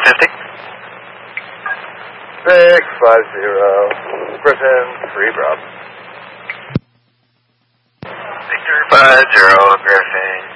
Victor 50. 650, Griffin, 3 Bravo. Victor 50, Griffin.